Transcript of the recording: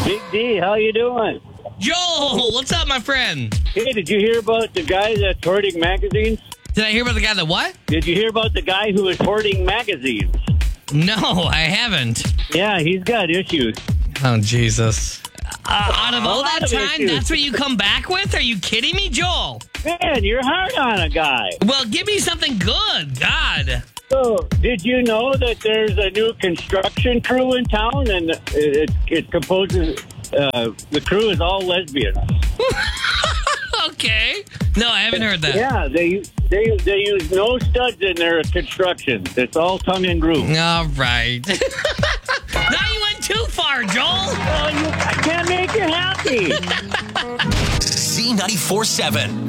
Big D, how you doing? Joel, what's up, my friend? Hey, did you hear about the guy that's hoarding magazines? Did I hear about the guy that what? Did you hear about the guy who is hoarding magazines? No, I haven't. Yeah, he's got issues. Oh, Jesus. Out of all that lot of time, issues. that's what you come back with? Are you kidding me, Joel? Man, you're hard on a guy. Well, give me something good. God. So, did you know that there's a new construction crew in town, and it composes the crew is all lesbians? Okay. No, I haven't heard that. Yeah, they use no studs in their construction. It's all tongue and groove. All right. Now you went too far, Joel. I can't make you happy. Z94.7.